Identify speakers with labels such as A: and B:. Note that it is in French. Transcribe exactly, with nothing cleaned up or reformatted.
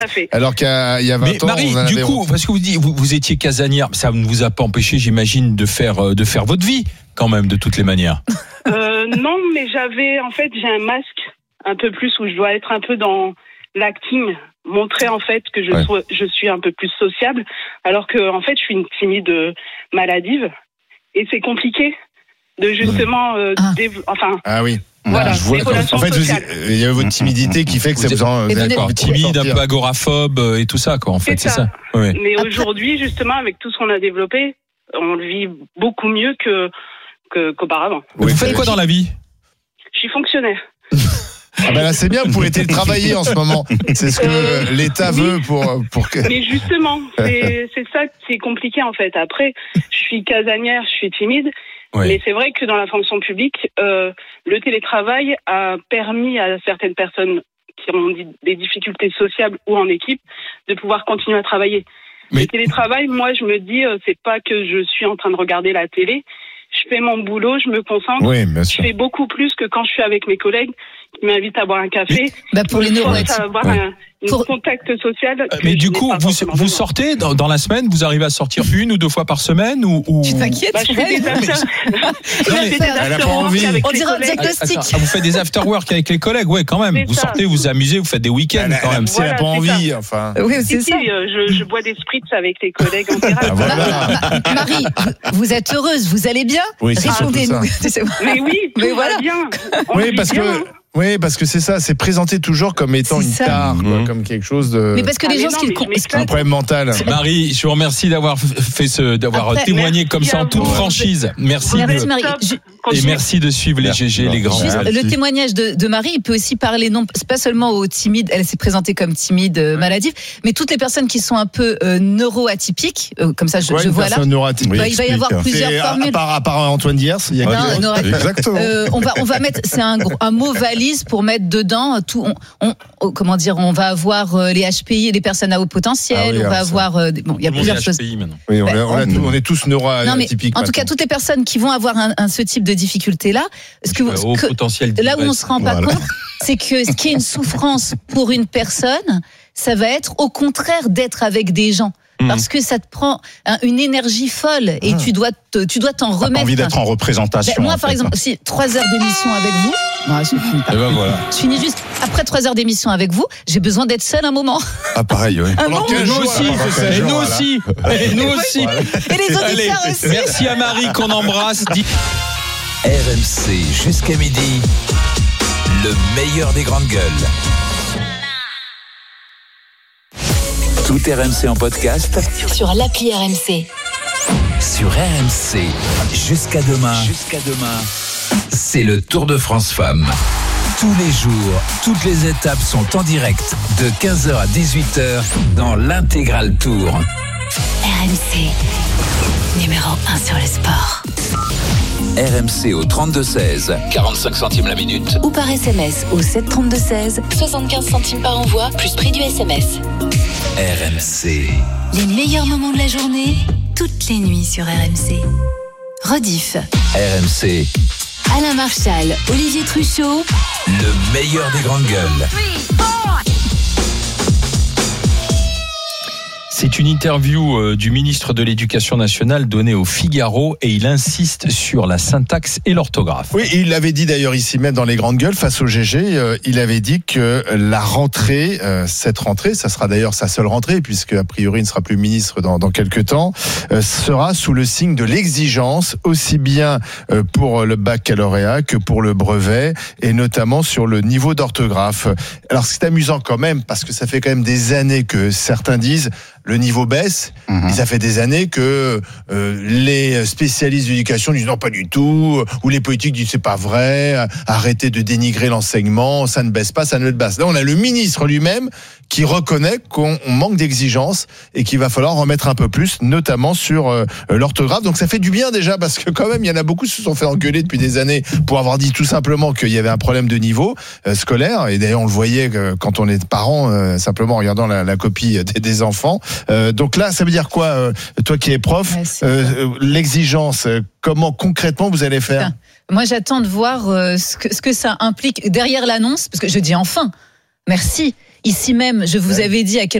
A: fait.
B: Alors qu'il y a, il y a vingt
C: Mais
B: ans,
C: Marie,
B: on en
C: du
B: avait
C: coup,
B: honte.
C: parce que vous dites, vous, vous étiez casanière, ça ne vous a pas empêché, j'imagine, de faire, de faire votre vie, quand même, de toutes les manières.
A: Euh, non, mais j'avais, en fait, j'ai un masque un peu plus où je dois être un peu dans l'acting, montrer en fait que je,
B: Ouais.
A: sois, je suis un peu plus sociable, alors que en fait, je suis une timide maladive et c'est compliqué de justement, euh,
D: Ah.
A: dév- enfin,
B: Ah oui.
A: voilà,
B: Je vois
A: les
B: quand-
A: relations
B: en fait, vous-
A: sociales.
B: il y a votre timidité qui fait que ça vous en.
D: Et
B: vous
D: vous
B: êtes
D: n'êtes-
B: pas
C: Timide, un
B: sortir.
C: peu agoraphobe euh, et tout ça, quoi, en fait, c'est
A: C'est
C: ça.
A: ça.
C: Ouais.
A: Mais
D: Après-
A: aujourd'hui, justement, avec tout ce qu'on a développé, on le vit beaucoup mieux que, que qu'auparavant.
B: Oui,
C: vous faites
B: c'est-
C: quoi dans la vie?
A: Je suis fonctionnaire.
B: Ah ben là, c'est bien, vous pouvez télétravailler en ce moment. C'est ce que
A: Euh,
B: l'État
A: oui.
B: veut pour, pour que.
A: Mais justement, c'est c'est ça qui est compliqué en fait. Après, je suis casanière, je suis timide,
C: Ouais.
A: mais c'est vrai que dans la fonction publique, euh, le télétravail a permis à certaines personnes qui ont dit- des difficultés sociales ou en équipe de pouvoir continuer à travailler.
C: Mais-
A: Le télétravail, moi, je me dis, euh, c'est pas que je suis en train de regarder la télé. Je fais mon boulot, je me concentre.
B: Oui, bien
A: Je
B: sûr.
A: fais beaucoup plus que quand je suis avec mes collègues qui m'invitent à boire un café.
D: Bah pour les
A: Je force
D: neuroatypiques.
A: à avoir
C: Ouais.
A: un, une
D: Pour-
A: contact social.
C: Euh,
A: que
C: Mais
A: je
C: du
A: n'ai
C: coup,
A: pas
C: vous,
A: forcément
C: vous
A: besoin.
C: sortez dans, dans la semaine, vous arrivez à sortir une ou deux fois par semaine ou, ou...
D: Tu t'inquiètes?
A: Bah, je fais des after...
C: mais-
A: je fais des
B: Elle a pas
A: after-work
B: envie.
A: avec
D: On
A: les
D: dirait un
A: collègues.
D: diagnostic.
C: Attends, ah, vous faites des after-work avec les collègues, ouais, quand même.
A: C'est
C: Vous
A: ça.
C: sortez, vous vous amusez, vous faites des week-ends
B: Elle a-
C: quand même.
B: Si elle n'a
A: Voilà,
B: pas
A: c'est
B: envie, enfin.
D: Oui,
A: Si,
D: c'est
A: si,
D: ça.
A: euh, je, je bois des spritz avec les collègues en terrasse.
B: Ah, voilà.
D: Marie, vous- vous êtes heureuse, vous allez bien?
B: Oui, c'est surtout
D: Répondez-nous. C'est-
A: Mais oui, tout
D: Mais
A: va
D: voilà.
A: bien. On
B: Oui,
A: vit
B: parce
A: bien.
B: que. Oui, parce que c'est ça, c'est présenté toujours comme étant
D: C'est
B: une
D: ça.
B: tare, quoi,
C: Mhm.
B: comme quelque chose de.
D: Mais parce que
A: Ah,
D: les
A: mais
D: gens,
A: non,
D: ce qu'ils
A: mais
D: con-
A: je m'exclame.
B: un problème mental.
C: Marie, je vous remercie d'avoir f- fait ce, d'avoir
D: Après,
C: témoigné comme
A: merci
C: ça en
A: à
C: toute
A: vous.
C: franchise. Merci,
D: Merci
C: de-
D: Marie.
A: Top.
D: Ju-
C: et
A: Continuez.
C: merci de suivre les G G, les grands.
D: Juste,
B: Merci.
D: le témoignage de, de Marie, il peut aussi parler, non, c'est pas seulement aux timides, elle s'est présentée comme timide, euh, maladive, mais toutes les personnes qui sont un peu euh, neuroatypiques, euh, comme ça je,
B: Ouais,
D: je
B: une
D: vois là,
B: personne neuroatypique.
D: bah, il va y avoir
B: C'est
D: plusieurs
B: à, à
D: formules.
B: part, à part Antoine Diers, il y a
D: Non,
B: que-
D: non,
B: Exactement.
D: Euh, on va on va mettre c'est un gros- un mot valise pour mettre dedans tout on, on- on- comment dire on va avoir euh, les H P I les personnes à haut potentiel
B: Ah oui,
D: on va
B: alors ça.
D: avoir euh, des- bon il y a
C: Tout le monde
D: plusieurs
C: est
D: choses.
C: H P I maintenant.
B: Oui, on, a- on a
D: Ben,
B: tout- on est tous
D: Non mais
B: neuroatypiques.
D: en tout cas
B: maintenant.
D: toutes les personnes qui vont avoir un, un- ce type de difficulté là ce que, vous- ce
C: Au
D: que-
C: potentiel
D: là où on
C: d'ivresse.
D: se rend pas
B: Voilà.
D: compte c'est que ce qui est une souffrance pour une personne ça va être au contraire d'être avec des gens. Parce que ça te prend un- une énergie folle et tu dois te- tu dois t'en
E: T'as pas
D: remettre.
E: envie d'être en représentation.
D: Ben, moi,
E: en
D: par
E: fait.
D: exemple, si trois heures d'émission avec vous, non, je finis pas.
C: Et ben voilà.
D: Je finis juste après trois heures d'émission avec vous. J'ai besoin d'être seule un moment.
E: Ah, pareil, oui.
D: Un
B: Pendant
D: moment.
B: quinze
C: Nous
B: jours,
C: aussi,
B: alors, pendant quinze
C: et
B: jours,
C: nous
B: voilà.
C: aussi, et nous aussi.
D: Et les
C: Allez,
D: auditeurs aussi.
C: merci à Marie qu'on embrasse. Dis-
F: R M C jusqu'à midi, le meilleur des grandes gueules. Tout R M C en podcast
G: Sur l'appli R M C.
F: sur R M C. Jusqu'à demain. Jusqu'à demain. C'est le Tour de France Femmes. Tous les jours, toutes les étapes sont en direct de quinze heures à dix-huit heures dans l'intégral Tour.
G: R M C. Numéro un sur le sport.
F: R M C au trente-deux seize, quarante-cinq centimes la minute.
G: Ou par S M S au sept trente-deux seize, soixante-quinze centimes par envoi, plus prix du S M S.
F: R M C.
G: Les meilleurs moments de la journée, toutes les nuits sur R M C. Rediff.
F: R M C,
G: Alain Marchal, Olivier Truchot.
F: le meilleur des grandes gueules.
C: C'est une interview euh, du ministre de l'Éducation nationale donnée au Figaro et il insiste sur la syntaxe et l'orthographe.
B: Oui, il l'avait dit d'ailleurs ici même dans les grandes gueules face au G G, euh, il avait dit que la rentrée, euh, cette rentrée, ça sera d'ailleurs sa seule rentrée puisque a priori il ne sera plus ministre dans, dans quelques temps, euh, sera sous le signe de l'exigence aussi bien euh, pour le baccalauréat que pour le brevet et notamment sur le niveau d'orthographe. Alors c'est amusant quand même parce que ça fait quand même des années que certains disent le niveau baisse,
E: Mhm.
B: et ça fait des années que euh, les spécialistes d'éducation disent non pas du tout, ou les politiques disent c'est pas vrai, arrêtez de dénigrer l'enseignement, ça ne baisse pas, ça ne baisse. Là on a le ministre lui-même qui reconnaît qu'on on manque d'exigence et qu'il va falloir en mettre un peu plus, notamment sur euh, l'orthographe. Donc ça fait du bien déjà parce que quand même il y en a beaucoup qui se sont fait engueuler depuis des années pour avoir dit tout simplement qu'il y avait un problème de niveau euh, scolaire, et d'ailleurs on le voyait euh, quand on est parents euh, simplement en regardant la, la copie des, des enfants. Euh, donc là, ça veut dire quoi, euh, toi qui es prof,
D: Ouais, c'est-
B: euh, l'exigence, euh, comment concrètement vous allez faire?
D: Putain. Moi, j'attends de voir euh, ce que, ce que ça implique derrière l'annonce, parce que je dis enfin, merci. Ici même, je vous
B: Ouais.
D: avais dit à quel